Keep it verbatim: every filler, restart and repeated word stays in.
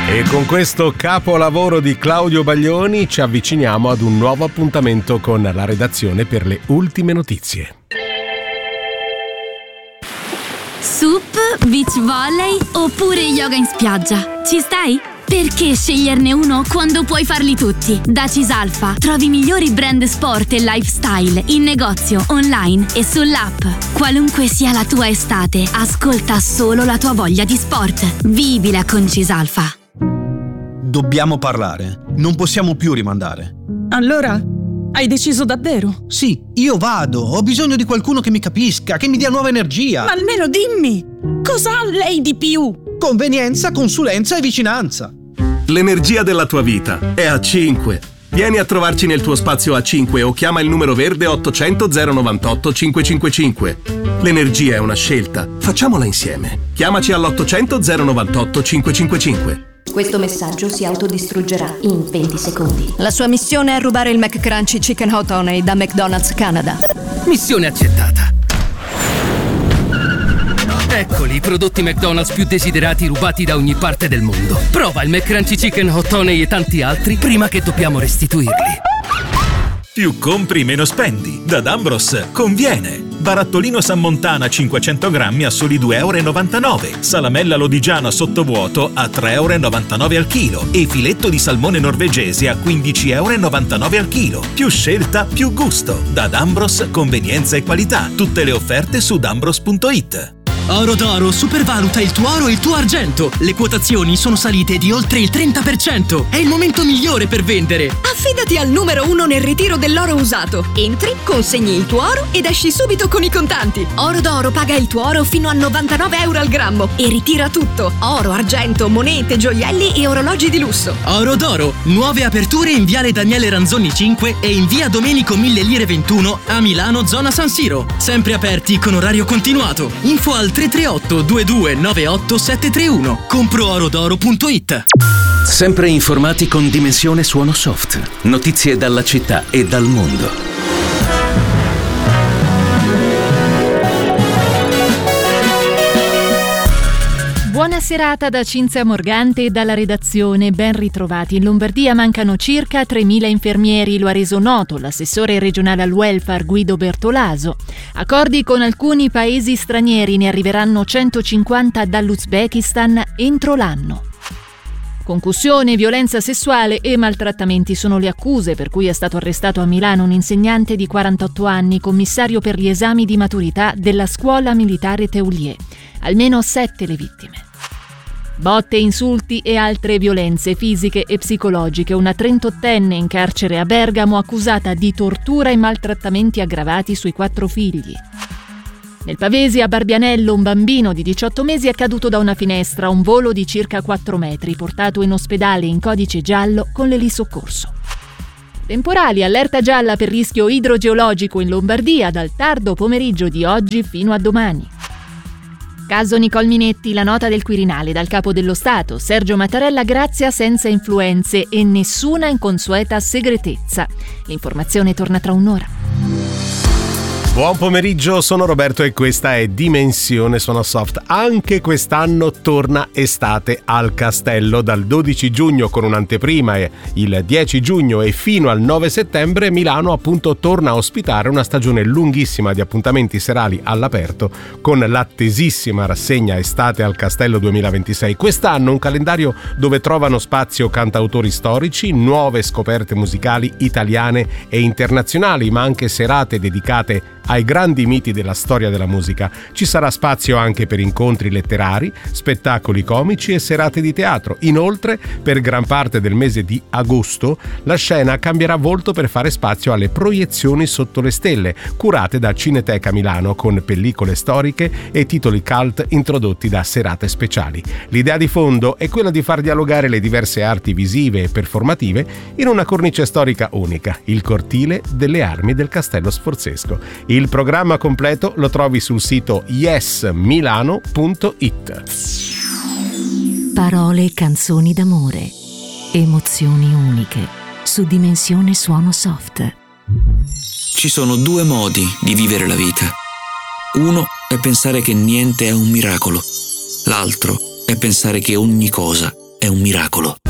E con questo capolavoro di Claudio Baglioni ci avviciniamo ad un nuovo appuntamento con la redazione per le ultime notizie. Sup, beach volley oppure yoga in spiaggia? Ci stai? Perché sceglierne uno quando puoi farli tutti? Da Cisalfa trovi i migliori brand sport e lifestyle in negozio, online e sull'app. Qualunque sia la tua estate, ascolta solo la tua voglia di sport. Vivila con Cisalfa. Dobbiamo parlare. Non possiamo più rimandare. Allora, hai deciso davvero? Sì, io vado. Ho bisogno di qualcuno che mi capisca, che mi dia nuova energia. Ma almeno dimmi, cosa ha lei di più? Convenienza, consulenza e vicinanza. L'energia della tua vita è A cinque. Vieni a trovarci nel tuo spazio A cinque o chiama il numero verde ottocento zero novantotto cinquecentocinquantacinque. L'energia è una scelta. Facciamola insieme. Chiamaci all'ottocento zero novantotto cinquecentocinquantacinque. Questo messaggio si autodistruggerà in venti secondi. La sua missione è rubare il McCrunchy Chicken Hot Honey da McDonald's Canada. Missione accettata. Eccoli i prodotti McDonald's più desiderati rubati da ogni parte del mondo. Prova il McCrunchy Chicken Hot Honey e tanti altri prima che dobbiamo restituirli. Più compri meno spendi. Da D'Ambros conviene. Barattolino San Montana cinquecento grammi a soli due virgola novantanove euro. Salamella lodigiana sottovuoto a tre virgola novantanove euro al chilo. E filetto di salmone norvegese a quindici virgola novantanove euro al chilo. Più scelta, più gusto. Da D'Ambros, convenienza e qualità. Tutte le offerte su d'ambros punto it. Oro d'Oro supervaluta il tuo oro e il tuo argento. Le quotazioni sono salite di oltre il trenta per cento. È il momento migliore per vendere. Affidati al numero uno nel ritiro dell'oro usato. Entri, consegni il tuo oro ed esci subito con i contanti. Oro d'Oro paga il tuo oro fino a novantanove euro al grammo e ritira tutto: oro, argento, monete, gioielli e orologi di lusso. Oro d'Oro, nuove aperture in viale Daniele Ranzoni cinque e in via Domenico Mille Lire ventuno a Milano, zona San Siro. Sempre aperti con orario continuato. Info al tre tre otto due due nove otto sette tre uno. compro oro d'oro punto it. Sempre informati con Dimensione Suono Soft. Notizie dalla città e dal mondo. Buona serata da Cinzia Morgante e dalla redazione. Ben ritrovati. In Lombardia mancano circa tremila infermieri, lo ha reso noto l'assessore regionale al welfare Guido Bertolaso. Accordi con alcuni paesi stranieri, ne arriveranno centocinquanta dall'Uzbekistan entro l'anno. Concussione, violenza sessuale e maltrattamenti sono le accuse per cui è stato arrestato a Milano un insegnante di quarantotto anni, commissario per gli esami di maturità della scuola militare Teulier. Almeno sette le vittime. Botte, insulti e altre violenze fisiche e psicologiche. Una trentottenne in carcere a Bergamo accusata di tortura e maltrattamenti aggravati sui quattro figli. Nel Pavesi, a Barbianello, un bambino di diciotto mesi è caduto da una finestra a un volo di circa quattro metri, portato in ospedale in codice giallo con l'elisoccorso. Temporali, allerta gialla per rischio idrogeologico in Lombardia dal tardo pomeriggio di oggi fino a domani. Caso Nicole Minetti, la nota del Quirinale dal Capo dello Stato, Sergio Mattarella, grazia senza influenze e nessuna inconsueta segretezza. L'informazione torna tra un'ora. Buon pomeriggio, sono Roberto e questa è Dimensione Suono Soft. Anche quest'anno torna estate al Castello. Dal dodici giugno con un'anteprima e il dieci giugno e fino al nove settembre Milano appunto torna a ospitare una stagione lunghissima di appuntamenti serali all'aperto con l'attesissima rassegna Estate al Castello duemilaventisei. Quest'anno un calendario dove trovano spazio cantautori storici, nuove scoperte musicali italiane e internazionali, ma anche serate dedicate ai grandi miti della storia della musica. Ci sarà spazio anche per incontri letterari, spettacoli comici e serate di teatro. Inoltre, per gran parte del mese di agosto, la scena cambierà volto per fare spazio alle proiezioni sotto le stelle, curate da Cineteca Milano, con pellicole storiche e titoli cult introdotti da serate speciali. L'idea di fondo è quella di far dialogare le diverse arti visive e performative in una cornice storica unica, il cortile delle armi del Castello Sforzesco. Il programma completo lo trovi sul sito yes milano punto it. Parole e canzoni d'amore, emozioni uniche, su Dimensione Suono Soft. Ci sono due modi di vivere la vita. Uno è pensare che niente è un miracolo. L'altro è pensare che ogni cosa è un miracolo.